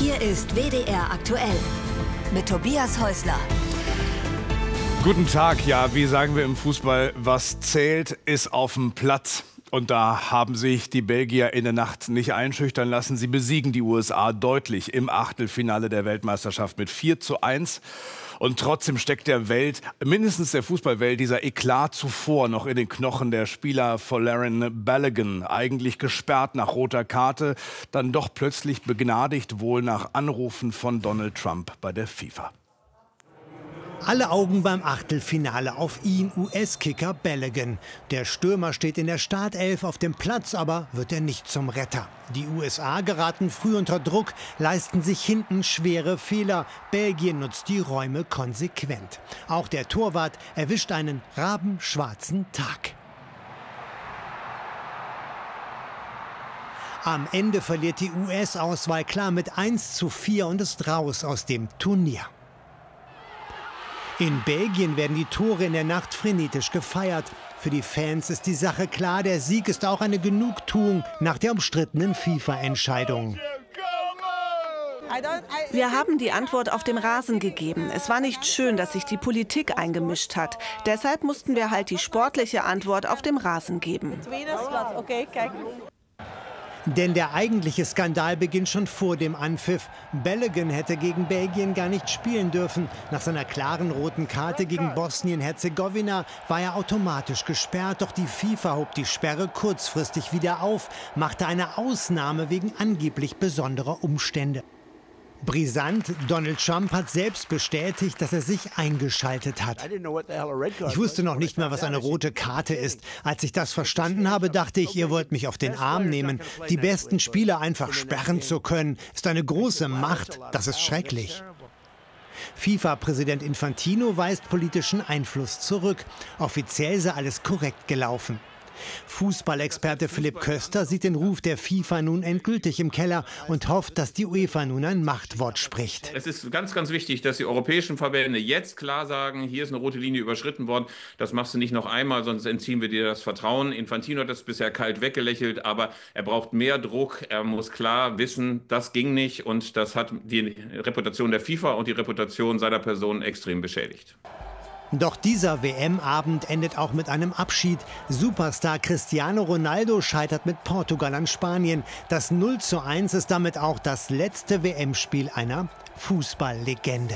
Hier ist WDR aktuell mit Tobias Häusler. Guten Tag. Ja, wie sagen wir im Fußball, was zählt, ist auf dem Platz. Und da haben sich die Belgier in der Nacht nicht einschüchtern lassen. Sie besiegen die USA deutlich im Achtelfinale der Weltmeisterschaft mit 4:1. Und trotzdem steckt der Welt, mindestens der Fußballwelt, dieser Eklat zuvor noch in den Knochen der Spieler. Folarin Balogun, eigentlich gesperrt nach roter Karte, dann doch plötzlich begnadigt, wohl nach Anrufen von Donald Trump bei der FIFA. Alle Augen beim Achtelfinale auf ihn, US-Kicker Balogun. Der Stürmer steht in der Startelf auf dem Platz, aber wird er nicht zum Retter. Die USA geraten früh unter Druck, leisten sich hinten schwere Fehler. Belgien nutzt die Räume konsequent. Auch der Torwart erwischt einen rabenschwarzen Tag. Am Ende verliert die US-Auswahl klar mit 1:4 und ist raus aus dem Turnier. In Belgien werden die Tore in der Nacht frenetisch gefeiert. Für die Fans ist die Sache klar, der Sieg ist auch eine Genugtuung nach der umstrittenen FIFA-Entscheidung. Wir haben die Antwort auf dem Rasen gegeben. Es war nicht schön, dass sich die Politik eingemischt hat. Deshalb mussten wir halt die sportliche Antwort auf dem Rasen geben. Denn der eigentliche Skandal beginnt schon vor dem Anpfiff. Balogun hätte gegen Belgien gar nicht spielen dürfen. Nach seiner klaren roten Karte gegen Bosnien-Herzegowina war er automatisch gesperrt. Doch die FIFA hob die Sperre kurzfristig wieder auf, machte eine Ausnahme wegen angeblich besonderer Umstände. Brisant, Donald Trump hat selbst bestätigt, dass er sich eingeschaltet hat. Ich wusste noch nicht mal, was eine rote Karte ist. Als ich das verstanden habe, dachte ich, ihr wollt mich auf den Arm nehmen. Die besten Spieler einfach sperren zu können, ist eine große Macht. Das ist schrecklich. FIFA-Präsident Infantino weist politischen Einfluss zurück. Offiziell sei alles korrekt gelaufen. Fußballexperte Philipp Köster sieht den Ruf der FIFA nun endgültig im Keller und hofft, dass die UEFA nun ein Machtwort spricht. Es ist ganz, ganz wichtig, dass die europäischen Verbände jetzt klar sagen, hier ist eine rote Linie überschritten worden. Das machst du nicht noch einmal, sonst entziehen wir dir das Vertrauen. Infantino hat das bisher kalt weggelächelt, aber er braucht mehr Druck. Er muss klar wissen, das ging nicht und das hat die Reputation der FIFA und die Reputation seiner Person extrem beschädigt. Doch dieser WM-Abend endet auch mit einem Abschied. Superstar Cristiano Ronaldo scheitert mit Portugal an Spanien. Das 0:1 ist damit auch das letzte WM-Spiel einer Fußballlegende.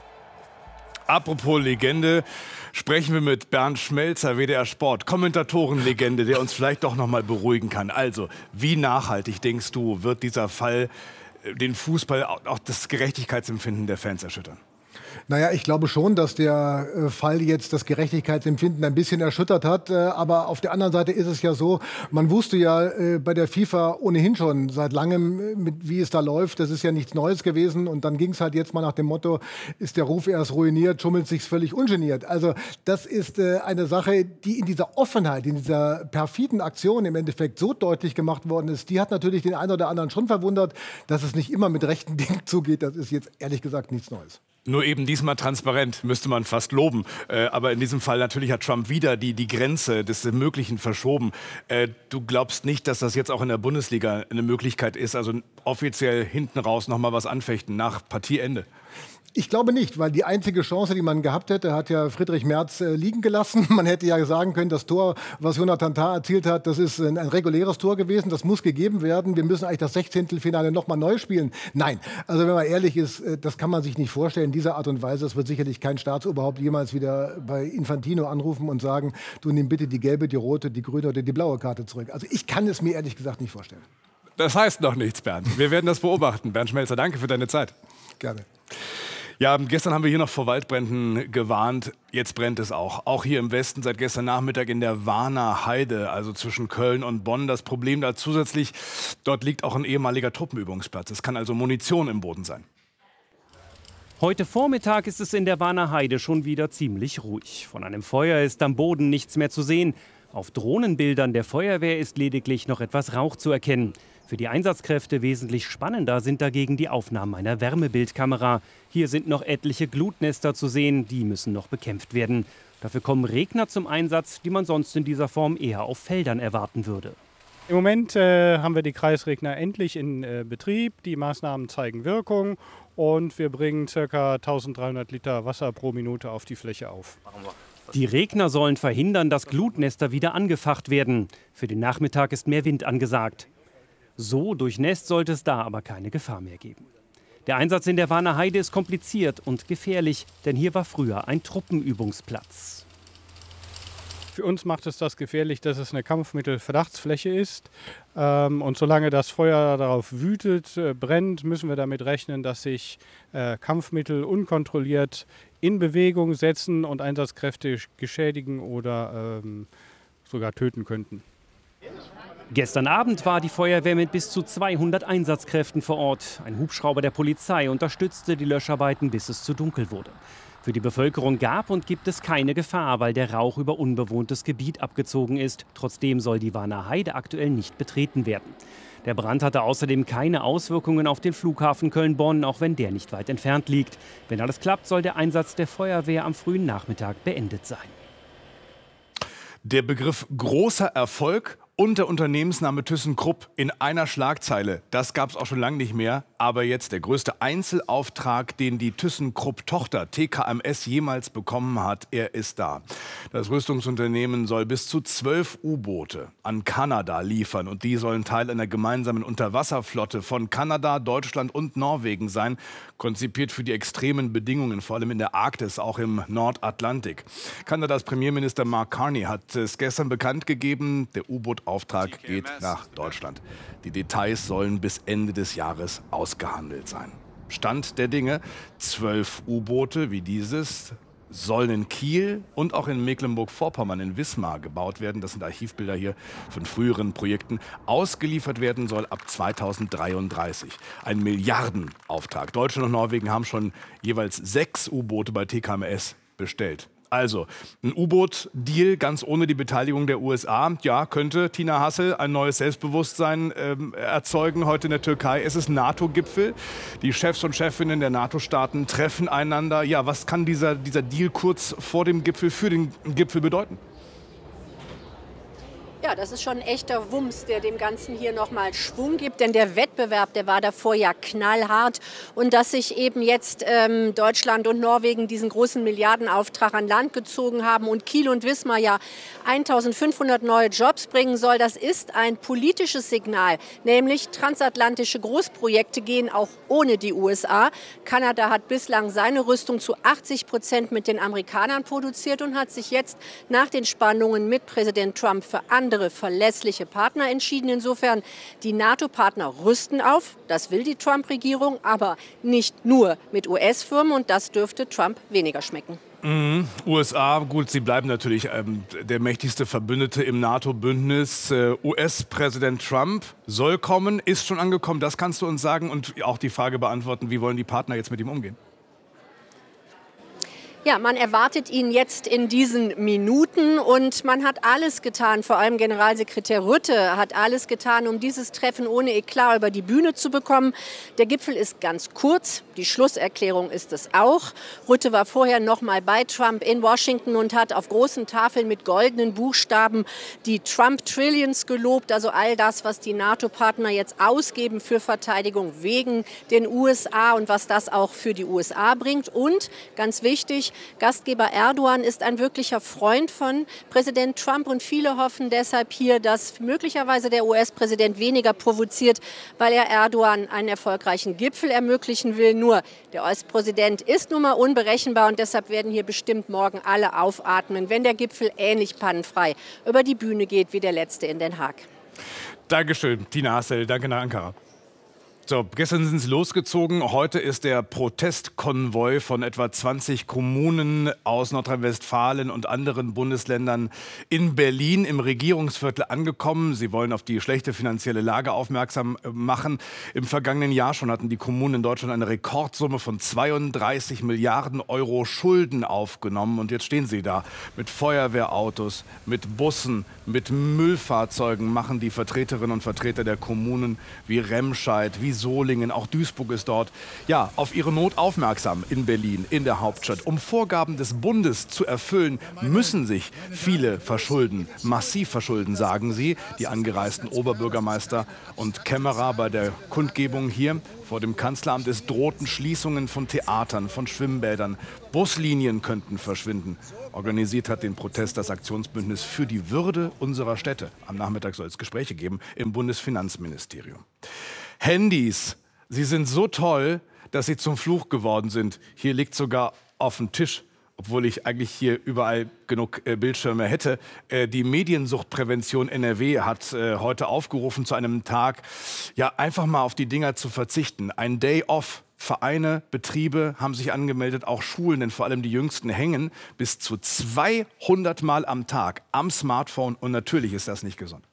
Apropos Legende, sprechen wir mit Bernd Schmelzer, WDR Sport, Kommentatorenlegende, der uns vielleicht doch noch mal beruhigen kann. Also, wie nachhaltig, denkst du, wird dieser Fall den Fußball, auch das Gerechtigkeitsempfinden der Fans erschüttern? Naja, ich glaube schon, dass der Fall jetzt das Gerechtigkeitsempfinden ein bisschen erschüttert hat. Aber auf der anderen Seite ist es ja so, man wusste ja bei der FIFA ohnehin schon seit langem, wie es da läuft. Das ist ja nichts Neues gewesen. Und dann ging es halt jetzt mal nach dem Motto, ist der Ruf erst ruiniert, schummelt sich's völlig ungeniert. Also das ist eine Sache, die in dieser Offenheit, in dieser perfiden Aktion im Endeffekt so deutlich gemacht worden ist. Die hat natürlich den einen oder anderen schon verwundert, dass es nicht immer mit rechten Dingen zugeht. Das ist jetzt ehrlich gesagt nichts Neues. Nur eben diesmal transparent, müsste man fast loben. Aber in diesem Fall natürlich hat Trump wieder die Grenze des Möglichen verschoben. Du glaubst nicht, dass das jetzt auch in der Bundesliga eine Möglichkeit ist, also offiziell hinten raus noch mal was anfechten nach Partieende? Ich glaube nicht, weil die einzige Chance, die man gehabt hätte, hat ja Friedrich Merz liegen gelassen. Man hätte ja sagen können, das Tor, was Jonathan Tah erzielt hat, das ist ein reguläres Tor gewesen, das muss gegeben werden. Wir müssen eigentlich das 16. noch mal neu spielen. Nein, also wenn man ehrlich ist, das kann man sich nicht vorstellen, in dieser Art und Weise. Es wird sicherlich kein Staatsoberhaupt jemals wieder bei Infantino anrufen und sagen, du nimm bitte die gelbe, die rote, die grüne oder die blaue Karte zurück. Also ich kann es mir ehrlich gesagt nicht vorstellen. Das heißt noch nichts, Bernd. Wir werden das beobachten. Bernd Schmelzer, danke für deine Zeit. Gerne. Ja, gestern haben wir hier noch vor Waldbränden gewarnt. Jetzt brennt es auch. Auch hier im Westen seit gestern Nachmittag in der Warner Heide, also zwischen Köln und Bonn. Das Problem da zusätzlich, dort liegt auch ein ehemaliger Truppenübungsplatz. Es kann also Munition im Boden sein. Heute Vormittag ist es in der Warner Heide schon wieder ziemlich ruhig. Von einem Feuer ist am Boden nichts mehr zu sehen. Auf Drohnenbildern der Feuerwehr ist lediglich noch etwas Rauch zu erkennen. Für die Einsatzkräfte wesentlich spannender sind dagegen die Aufnahmen einer Wärmebildkamera. Hier sind noch etliche Glutnester zu sehen, die müssen noch bekämpft werden. Dafür kommen Regner zum Einsatz, die man sonst in dieser Form eher auf Feldern erwarten würde. Im Moment haben wir die Kreisregner endlich in Betrieb. Die Maßnahmen zeigen Wirkung und wir bringen ca. 1300 Liter Wasser pro Minute auf die Fläche auf. Die Regner sollen verhindern, dass Glutnester wieder angefacht werden. Für den Nachmittag ist mehr Wind angesagt. So durchnässt sollte es da aber keine Gefahr mehr geben. Der Einsatz in der Warner Heide ist kompliziert und gefährlich, denn hier war früher ein Truppenübungsplatz. Für uns macht es das gefährlich, dass es eine Kampfmittelverdachtsfläche ist. Und solange das Feuer darauf wütet, brennt, müssen wir damit rechnen, dass sich Kampfmittel unkontrolliert in Bewegung setzen und Einsatzkräfte geschädigen oder sogar töten könnten. Gestern Abend war die Feuerwehr mit bis zu 200 Einsatzkräften vor Ort. Ein Hubschrauber der Polizei unterstützte die Löscharbeiten, bis es zu dunkel wurde. Für die Bevölkerung gab und gibt es keine Gefahr, weil der Rauch über unbewohntes Gebiet abgezogen ist. Trotzdem soll die Warner Heide aktuell nicht betreten werden. Der Brand hatte außerdem keine Auswirkungen auf den Flughafen Köln-Bonn, auch wenn der nicht weit entfernt liegt. Wenn alles klappt, soll der Einsatz der Feuerwehr am frühen Nachmittag beendet sein. Der Begriff großer Erfolg und der Unternehmensname ThyssenKrupp in einer Schlagzeile. Das gab es auch schon lange nicht mehr. Aber jetzt der größte Einzelauftrag, den die ThyssenKrupp-Tochter TKMS jemals bekommen hat, er ist da. Das Rüstungsunternehmen soll bis zu 12 U-Boote an Kanada liefern. Und die sollen Teil einer gemeinsamen Unterwasserflotte von Kanada, Deutschland und Norwegen sein. Konzipiert für die extremen Bedingungen, vor allem in der Arktis, auch im Nordatlantik. Kanadas Premierminister Mark Carney hat es gestern bekannt gegeben, der U-Boot-Auftrag geht nach Deutschland. Die Details sollen bis Ende des Jahres ausgehandelt sein. Stand der Dinge: 12 U-Boote wie dieses sollen in Kiel und auch in Mecklenburg-Vorpommern in Wismar gebaut werden. Das sind Archivbilder hier von früheren Projekten. Ausgeliefert werden soll ab 2033. Ein Milliardenauftrag. Deutschland und Norwegen haben schon jeweils 6 U-Boote bei TKMS bestellt. Also, ein U-Boot-Deal ganz ohne die Beteiligung der USA. Ja, könnte Tina Hassel ein neues Selbstbewusstsein erzeugen heute in der Türkei. Es ist NATO-Gipfel. Die Chefs und Chefinnen der NATO-Staaten treffen einander. Ja, was kann dieser Deal kurz vor dem Gipfel für den Gipfel bedeuten? Ja, das ist schon ein echter Wumms, der dem Ganzen hier nochmal Schwung gibt. Denn der Wettbewerb, der war davor ja knallhart. Und dass sich eben jetzt Deutschland und Norwegen diesen großen Milliardenauftrag an Land gezogen haben und Kiel und Wismar ja 1500 neue Jobs bringen soll, das ist ein politisches Signal. Nämlich transatlantische Großprojekte gehen auch ohne die USA. Kanada hat bislang seine Rüstung zu 80% mit den Amerikanern produziert und hat sich jetzt nach den Spannungen mit Präsident Trump für andere verlässliche Partner entschieden. Insofern, die NATO-Partner rüsten auf, das will die Trump-Regierung, aber nicht nur mit US-Firmen und das dürfte Trump weniger schmecken. USA, gut, sie bleiben natürlich der mächtigste Verbündete im NATO-Bündnis. US-Präsident Trump soll kommen, ist schon angekommen, das kannst du uns sagen und auch die Frage beantworten, wie wollen die Partner jetzt mit ihm umgehen? Ja, man erwartet ihn jetzt in diesen Minuten und man hat alles getan, vor allem Generalsekretär Rutte hat alles getan, um dieses Treffen ohne Eklat über die Bühne zu bekommen. Der Gipfel ist ganz kurz, die Schlusserklärung ist es auch. Rutte war vorher noch mal bei Trump in Washington und hat auf großen Tafeln mit goldenen Buchstaben die Trump-Trillions gelobt, also all das, was die NATO-Partner jetzt ausgeben für Verteidigung wegen den USA und was das auch für die USA bringt. Und ganz wichtig, Gastgeber Erdogan ist ein wirklicher Freund von Präsident Trump und viele hoffen deshalb hier, dass möglicherweise der US-Präsident weniger provoziert, weil er Erdogan einen erfolgreichen Gipfel ermöglichen will. Nur der US-Präsident ist nun mal unberechenbar und deshalb werden hier bestimmt morgen alle aufatmen, wenn der Gipfel ähnlich pannenfrei über die Bühne geht wie der letzte in Den Haag. Dankeschön, Tina Hassel. Danke nach Ankara. So, gestern sind sie losgezogen. Heute ist der Protestkonvoi von etwa 20 Kommunen aus Nordrhein-Westfalen und anderen Bundesländern in Berlin im Regierungsviertel angekommen. Sie wollen auf die schlechte finanzielle Lage aufmerksam machen. Im vergangenen Jahr schon hatten die Kommunen in Deutschland eine Rekordsumme von 32 Milliarden Euro Schulden aufgenommen. Und jetzt stehen sie da mit Feuerwehrautos, mit Bussen, mit Müllfahrzeugen, machen die Vertreterinnen und Vertreter der Kommunen wie Remscheid, wie Solingen, auch Duisburg ist dort, ja, auf ihre Not aufmerksam in Berlin, in der Hauptstadt. Um Vorgaben des Bundes zu erfüllen, müssen sich viele verschulden, massiv verschulden, sagen sie, die angereisten Oberbürgermeister und Kämmerer bei der Kundgebung hier vor dem Kanzleramt. Es drohten Schließungen von Theatern, von Schwimmbädern. Buslinien könnten verschwinden. Organisiert hat den Protest das Aktionsbündnis für die Würde unserer Städte. Am Nachmittag soll es Gespräche geben im Bundesfinanzministerium. Handys, sie sind so toll, dass sie zum Fluch geworden sind. Hier liegt sogar auf dem Tisch, obwohl ich eigentlich hier überall genug Bildschirme hätte. Die Mediensuchtprävention NRW hat heute aufgerufen zu einem Tag, ja, einfach mal auf die Dinger zu verzichten. Ein Day off. Vereine, Betriebe haben sich angemeldet, auch Schulen, denn vor allem die Jüngsten hängen bis zu 200 Mal am Tag am Smartphone und natürlich ist das nicht gesund.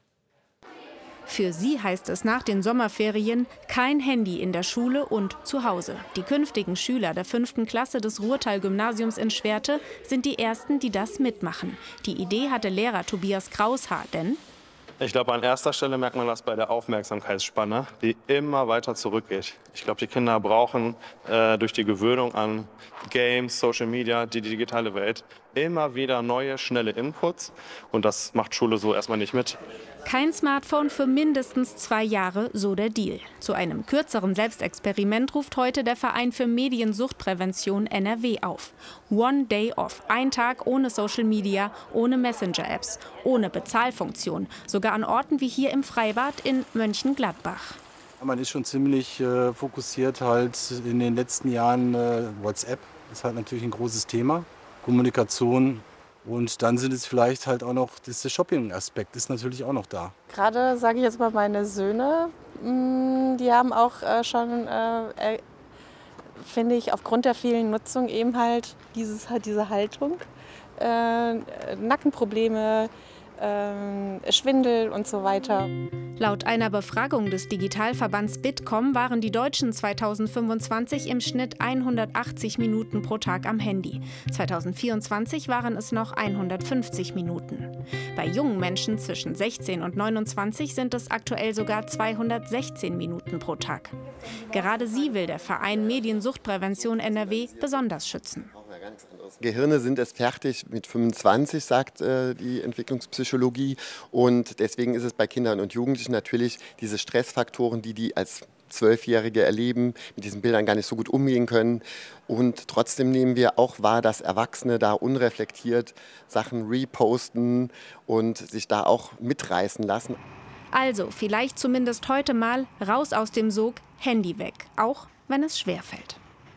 Für sie heißt es nach den Sommerferien kein Handy in der Schule und zu Hause. Die künftigen Schüler der 5. Klasse des Ruhrtal-Gymnasiums in Schwerte sind die ersten, die das mitmachen. Die Idee hatte Lehrer Tobias Kraushaar, denn ich glaube, an erster Stelle merkt man das bei der Aufmerksamkeitsspanne, die immer weiter zurückgeht. Ich glaube, die Kinder brauchen durch die Gewöhnung an Games, Social Media, die digitale Welt immer wieder neue, schnelle Inputs. Und das macht Schule so erstmal nicht mit. Kein Smartphone für mindestens 2 Jahre, so der Deal. Zu einem kürzeren Selbstexperiment ruft heute der Verein für Mediensuchtprävention NRW auf. One Day Off, ein Tag ohne Social Media, ohne Messenger-Apps, ohne Bezahlfunktion, sogar an Orten wie hier im Freibad in Mönchengladbach. Man ist schon ziemlich fokussiert halt in den letzten Jahren. WhatsApp ist halt natürlich ein großes Thema, Kommunikation. Und dann sind es vielleicht halt auch noch, der Shopping-Aspekt ist natürlich auch noch da. Gerade sage ich jetzt mal meine Söhne, die haben auch schon, finde ich, aufgrund der vielen Nutzung eben halt diese Haltung, Nackenprobleme, Schwindel und so weiter. Laut einer Befragung des Digitalverbands Bitkom waren die Deutschen 2025 im Schnitt 180 Minuten pro Tag am Handy. 2024 waren es noch 150 Minuten. Bei jungen Menschen zwischen 16 und 29 sind es aktuell sogar 216 Minuten pro Tag. Gerade sie will der Verein Mediensuchtprävention NRW besonders schützen. Gehirne sind es fertig mit 25, sagt die Entwicklungspsychologie. Und deswegen ist es bei Kindern und Jugendlichen natürlich diese Stressfaktoren, die als 12-Jährige erleben, mit diesen Bildern gar nicht so gut umgehen können. Und trotzdem nehmen wir auch wahr, dass Erwachsene da unreflektiert Sachen reposten und sich da auch mitreißen lassen. Also vielleicht zumindest heute mal raus aus dem Sog, Handy weg, auch wenn es schwerfällt.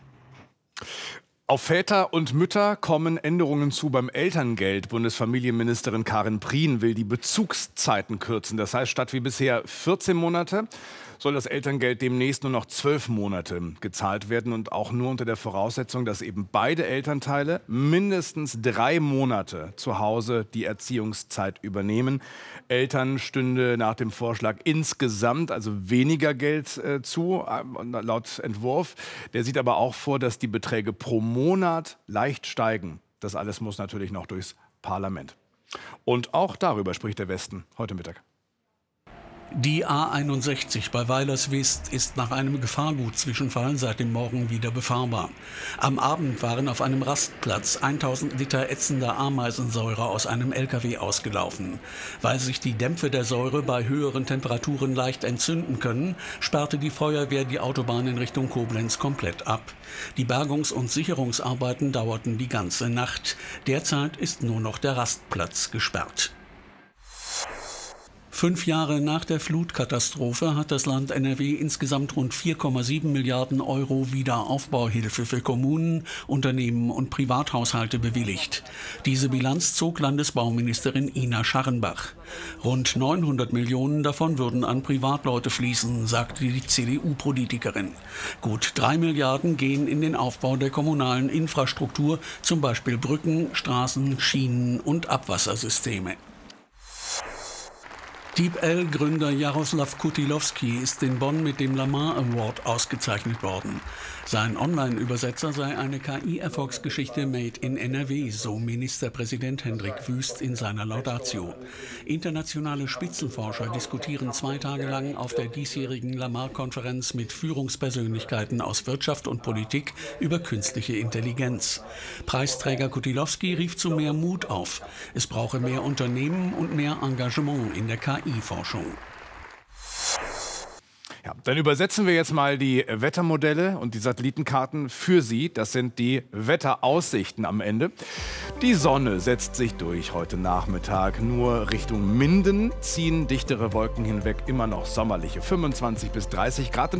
Auf Väter und Mütter kommen Änderungen zu beim Elterngeld. Bundesfamilienministerin Karin Prien will die Bezugszeiten kürzen. Das heißt, statt wie bisher 14 Monate soll das Elterngeld demnächst nur noch 12 Monate gezahlt werden. Und auch nur unter der Voraussetzung, dass eben beide Elternteile mindestens 3 Monate zu Hause die Erziehungszeit übernehmen. Eltern stünde nach dem Vorschlag insgesamt also weniger Geld zu, laut Entwurf. Der sieht aber auch vor, dass die Beträge pro Monat leicht steigen. Das alles muss natürlich noch durchs Parlament. Und auch darüber spricht der Westen heute Mittag. Die A61 bei Weilerswist ist nach einem Gefahrgutzwischenfall seit dem Morgen wieder befahrbar. Am Abend waren auf einem Rastplatz 1000 Liter ätzender Ameisensäure aus einem LKW ausgelaufen. Weil sich die Dämpfe der Säure bei höheren Temperaturen leicht entzünden können, sperrte die Feuerwehr die Autobahn in Richtung Koblenz komplett ab. Die Bergungs- und Sicherungsarbeiten dauerten die ganze Nacht. Derzeit ist nur noch der Rastplatz gesperrt. 5 Jahre nach der Flutkatastrophe hat das Land NRW insgesamt rund 4,7 Milliarden Euro Wiederaufbauhilfe für Kommunen, Unternehmen und Privathaushalte bewilligt. Diese Bilanz zog Landesbauministerin Ina Scharrenbach. Rund 900 Millionen davon würden an Privatleute fließen, sagte die CDU-Politikerin. Gut 3 Milliarden gehen in den Aufbau der kommunalen Infrastruktur, zum Beispiel Brücken, Straßen, Schienen und Abwassersysteme. DeepL-Gründer Jaroslav Kutilowski ist in Bonn mit dem Lamar Award ausgezeichnet worden. Sein Online-Übersetzer sei eine KI-Erfolgsgeschichte made in NRW, so Ministerpräsident Hendrik Wüst in seiner Laudatio. Internationale Spitzenforscher diskutieren 2 Tage lang auf der diesjährigen Lamar-Konferenz mit Führungspersönlichkeiten aus Wirtschaft und Politik über künstliche Intelligenz. Preisträger Kutilowski rief zu mehr Mut auf. Es brauche mehr Unternehmen und mehr Engagement in der KI-Forschung. Ja, dann übersetzen wir jetzt mal die Wettermodelle und die Satellitenkarten für Sie. Das sind die Wetteraussichten am Ende. Die Sonne setzt sich durch heute Nachmittag. Nur Richtung Minden ziehen dichtere Wolken hinweg immer noch sommerliche 25 bis 30 Grad.